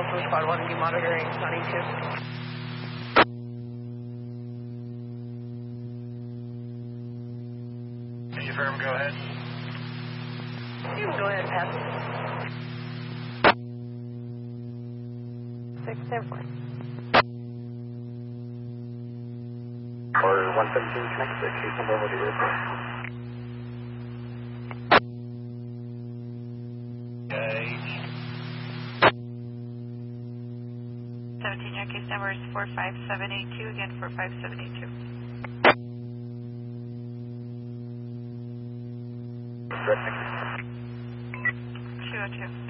call from Squad 1, be monitoring 92. Can you firm, go ahead? You can go ahead, Pat. 674. Or 117, connect to case number, what do you report? Engage. 17, your case number is 45782, again 45782. 202.